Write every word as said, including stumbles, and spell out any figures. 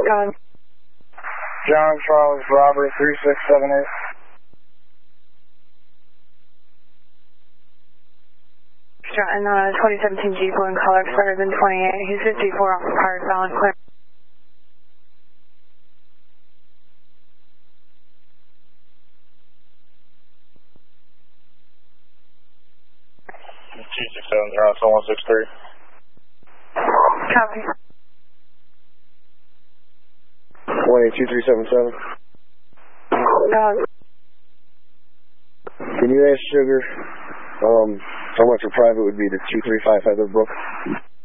John. John Charles Robert three six seven eight. John, uh, twenty seventeen G four in color, better than twenty-eight. He's fifty-four off the prior solid clear. two six seven zero, so one six three. Copy. one eight two three seven seven. Uh, Can you ask Sugar um, how much a private would be to two three five Heather Brook?